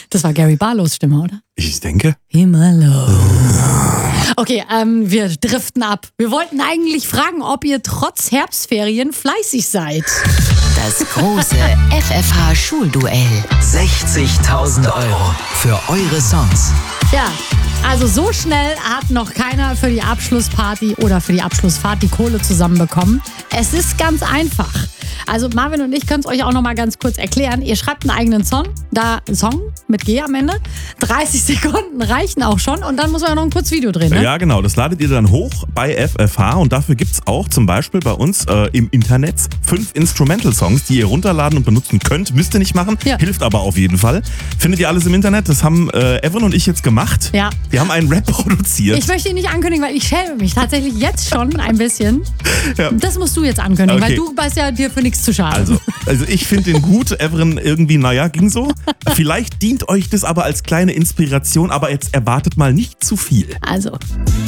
Das war Gary Barlows Stimme, oder? Ich denke. Himalo. Okay, wir driften ab. Wir wollten eigentlich fragen, ob ihr trotz Herbstferien fleißig seid. Das große FFH-Schulduell. 60.000 Euro für eure Songs. Ja, also so schnell hat noch keiner für die Abschlussparty oder für die Abschlussfahrt die Kohle zusammenbekommen. Es ist ganz einfach. Also Marvin und ich können es euch auch noch mal ganz kurz erklären. Ihr schreibt einen eigenen Song mit G am Ende. 30 Sekunden reichen auch schon und dann muss man ja noch ein kurzes Video drehen, ne? Ja, genau. Das ladet ihr dann hoch bei FFH und dafür gibt's auch zum Beispiel bei uns im Internet 5 Instrumental-Songs, die ihr runterladen und benutzen könnt. Müsst ihr nicht machen, hilft aber auf jeden Fall. Findet ihr alles im Internet. Das haben Evelyn und ich jetzt gemacht. Ja. Wir haben einen Rap produziert. Ich möchte ihn nicht ankündigen, weil ich schäme mich tatsächlich jetzt schon ein bisschen. Ja. Das musst du jetzt ankündigen, weil du bist ja dir für nichts zu schade. Also ich finde den gut. Evelyn irgendwie, ging so. Vielleicht dient euch das aber als kleine Inspiration, aber jetzt erwartet mal nicht zu viel. Also,